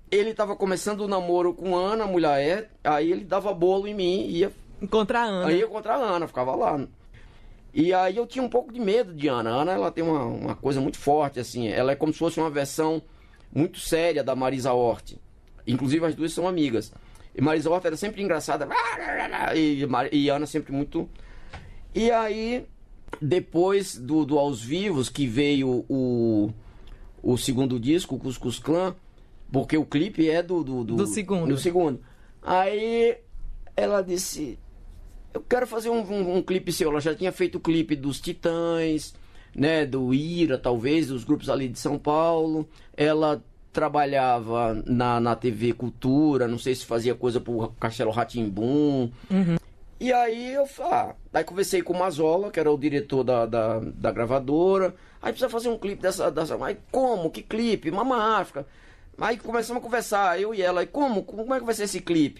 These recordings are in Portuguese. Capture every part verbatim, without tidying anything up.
ele tava começando o namoro com Ana, a mulher, aí ele dava bolo em mim e ia... Encontrar a Ana. Aí ia encontrar a Ana, ficava lá. E aí eu tinha um pouco de medo de Ana. A Ana, ela tem uma, uma coisa muito forte, assim. Ela é como se fosse uma versão muito séria da Marisa Hort. Inclusive as duas são amigas. E Marisa Hort era sempre engraçada. E, e Ana sempre muito... E aí, depois do, do Aos Vivos, que veio o, o segundo disco, o Cuscuz Clã, porque o clipe é do... Do, do, do segundo. Do segundo. Aí ela disse... Eu quero fazer um, um, um clipe seu. Ela já tinha feito o clipe dos Titãs, né, do Ira, talvez, dos grupos ali de São Paulo. Ela trabalhava na, na T V Cultura, não sei se fazia coisa pro Castelo Rá-Tim-Bum. Uhum. E aí eu ah, aí conversei com o Mazola, que era o diretor da, da, da gravadora. Aí precisa fazer um clipe dessa, dessa. Mas como? Que clipe? Mama África. Aí começamos a conversar, eu e ela. E como? Como é que vai ser esse clipe?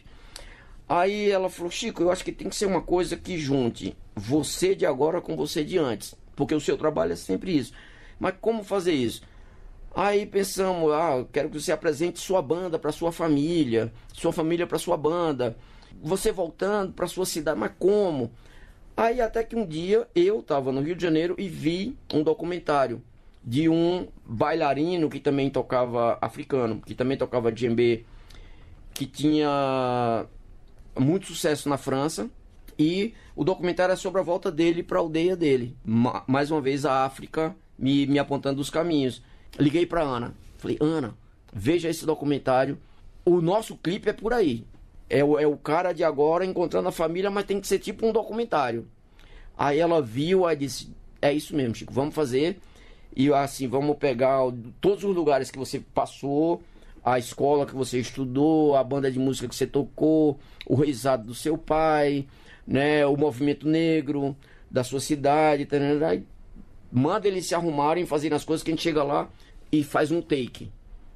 Aí ela falou, Chico, eu acho que tem que ser uma coisa que junte você de agora com você de antes. Porque o seu trabalho é sempre isso. Mas como fazer isso? Aí pensamos, ah, eu quero que você apresente sua banda para sua família, sua família para sua banda, você voltando para sua cidade, mas como? Aí até que um dia eu estava no Rio de Janeiro e vi um documentário de um bailarino que também tocava africano, que também tocava djembe, que tinha muito sucesso na França, e o documentário é sobre a volta dele para a aldeia dele. Ma- mais uma vez a África me, me apontando os caminhos. Liguei para Ana, falei, Ana, veja esse documentário, o nosso clipe é por aí. É o, é o cara de agora encontrando a família, mas tem que ser tipo um documentário. Aí ela viu, aí disse, é isso mesmo, Chico, vamos fazer. E assim, vamos pegar todos os lugares que você passou, a escola que você estudou, a banda de música que você tocou, o reisado do seu pai, né, o movimento negro da sua cidade, tarará, e manda eles se arrumarem, fazerem as coisas, que a gente chega lá e faz um take.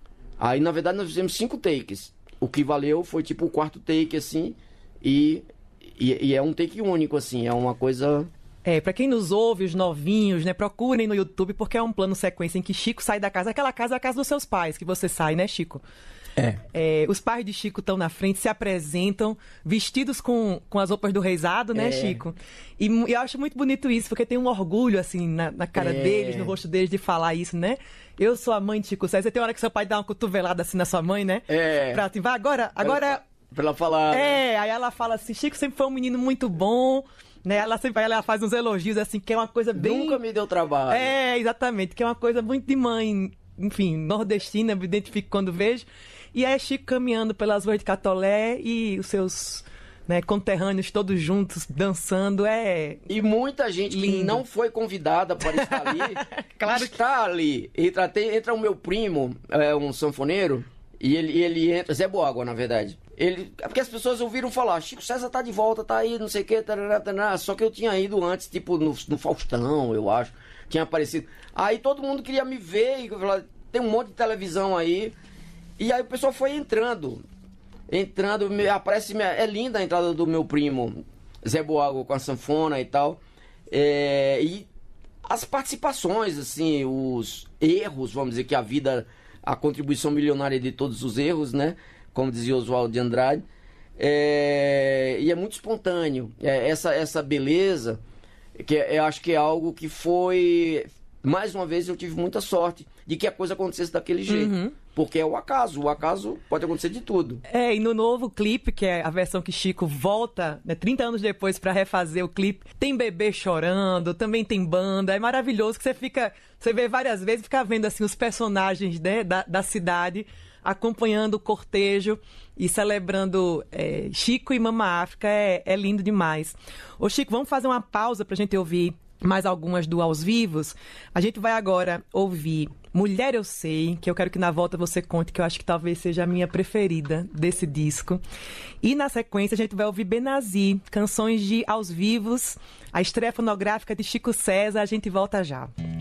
Aí, na verdade, nós fizemos cinco takes. O que valeu foi tipo o quarto take, assim, e, e, e é um take único, assim, é uma coisa... É, pra quem nos ouve, os novinhos, né, procurem no YouTube, porque é um plano sequência em que Chico sai da casa. Aquela casa é a casa dos seus pais, que você sai, né, Chico? É. É, os pais de Chico estão na frente, se apresentam, vestidos com, com as roupas do reisado, né, É. Chico? E, e eu acho muito bonito isso, porque tem um orgulho, assim, na, na cara É. deles, no rosto deles, de falar isso, né? Eu sou a mãe de Chico César. Tem hora que seu pai dá uma cotovelada assim na sua mãe, né? É. Pra, assim, vai, agora, agora... Pra ela falar... né? É, aí ela fala assim, Chico sempre foi um menino muito bom, né? Ela sempre ela faz uns elogios, assim, que é uma coisa bem... Nunca me deu trabalho. É, exatamente, que é uma coisa muito de mãe, enfim, nordestina, me identifico quando vejo. E aí Chico caminhando pelas ruas de Catolé e os seus, né, conterrâneos todos juntos, dançando, é... E muita gente que Lindo. não foi convidada para estar ali, Claro que- está ali. Entra, tem, entra o meu primo, é um sanfoneiro, e ele, ele entra... Zé Boágua, na verdade. Ele, é porque as pessoas ouviram falar, Chico César tá de volta, tá aí, não sei o que, tarará, tarará. Só que eu tinha ido antes, tipo, no, no Faustão, eu acho, tinha aparecido. Aí todo mundo queria me ver, e eu falava, tem um monte de televisão aí. E aí o pessoal foi entrando, entrando, me, aparece, é linda a entrada do meu primo, Zé Boágua, com a sanfona e tal. É, e as participações, assim, os erros, vamos dizer que a vida, a contribuição milionária de todos os erros, né? Como dizia Oswaldo de Andrade. É, e é muito espontâneo. É, essa, essa beleza, que eu acho que é algo que foi... Mais uma vez eu tive muita sorte de que a coisa acontecesse daquele jeito. Uhum. Porque é o acaso. O acaso pode acontecer de tudo. É, e no novo clipe, que é a versão que Chico volta, né, trinta anos depois pra refazer o clipe, tem bebê chorando, também tem banda, é maravilhoso que você fica, você vê várias vezes, fica vendo assim os personagens, né, da, da cidade, acompanhando o cortejo e celebrando é, Chico e Mama África, é, é lindo demais. Ô Chico, vamos fazer uma pausa pra gente ouvir mais algumas do Aos Vivos. A gente vai agora ouvir Mulher Eu Sei, que eu quero que na volta você conte, que eu acho que talvez seja a minha preferida desse disco. E na sequência a gente vai ouvir Benazir, canções de Aos Vivos, a estreia fonográfica de Chico César. A gente volta já.